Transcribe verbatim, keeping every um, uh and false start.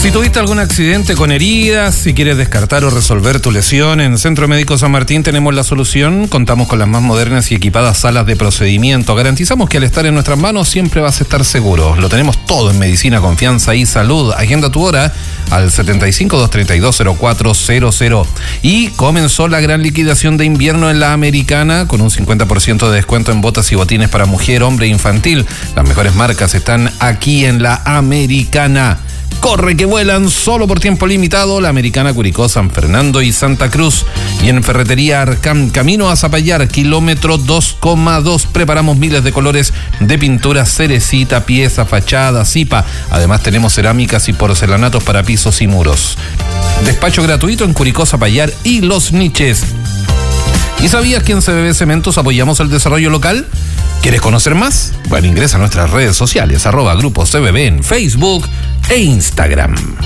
Si tuviste algún accidente con heridas, si quieres descartar o resolver tu lesión, en Centro Médico San Martín tenemos la solución. Contamos con las más modernas y equipadas salas de procedimiento. Garantizamos que al estar en nuestras manos siempre vas a estar seguro. Lo tenemos todo en medicina, confianza y salud. Agenda tu hora al setenta y cinco, doscientos treinta y dos, cero cuatro cero cero. Y comenzó la gran liquidación de invierno en la Americana con un cincuenta por ciento de descuento en botas y botines para mujer, hombre e infantil. Las mejores marcas están aquí en la Americana. Corre que vuelan, solo por tiempo limitado, la Americana, Curicó, San Fernando y Santa Cruz. Y en Ferretería Arcam, camino a Zapallar, kilómetro dos coma dos. Preparamos miles de colores de pintura, cerecita, pieza, fachada, zipa. Además tenemos cerámicas y porcelanatos para pisos y muros. Despacho gratuito en Curicó, Zapallar y Los Niches. ¿Y sabías que en C B B Cementos apoyamos el desarrollo local? ¿Quieres conocer más? Bueno, ingresa a nuestras redes sociales, arroba Grupo C B B en Facebook e Instagram.